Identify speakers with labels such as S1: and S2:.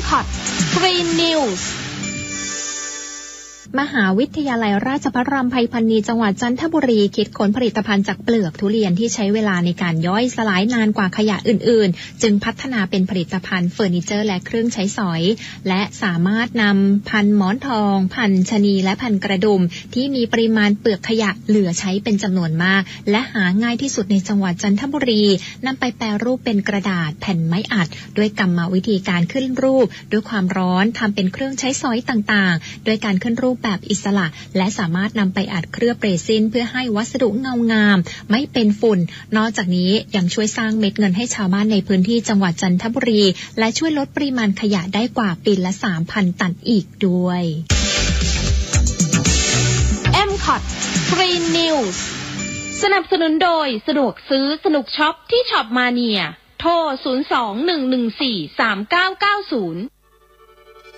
S1: MCOT Green Newsมหาวิทยาลัยราชภัฏรำไพพรรณีจังหวัดจันทบุรีคิดค้นผลิตภัณฑ์จากเปลือกทุเรียนที่ใช้เวลาในการย่อยสลายนานกว่าขยะอื่นๆจึงพัฒนาเป็นผลิตภัณฑ์เฟอร์นิเจอร์และเครื่องใช้สอยและสามารถนำพันธุ์หมอนทองพันธุ์ชะนีและพันธุ์กระดุมที่มีปริมาณเปลือกขยะเหลือใช้เป็นจำนวนมากและหาง่ายที่สุดในจังหวัดจันทบุรีนำไปแปรรูปเป็นกระดาษแผ่นไม้อัดด้วยกรรมวิธีการขึ้นรูปด้วยความร้อนทำเป็นเครื่องใช้สอยต่างๆโดยการขึ้นรูปแบบอิสระและสามารถนำไปอัดเคลือบเรซินเพื่อให้วัสดุเงางามไม่เป็นฝุ่นนอกจากนี้ยังช่วยสร้างเม็ดเงินให้ชาวบ้านในพื้นที่จังหวัดจันทบุรีและช่วยลดปริมาณขยะได้กว่าปีละ 3,000 ตันอีกด้วย MCOT Green News สนับสนุนโดยสะดวกซื้อสนุกช็อปที่ช็อปมาเนียโทร 02-114-3990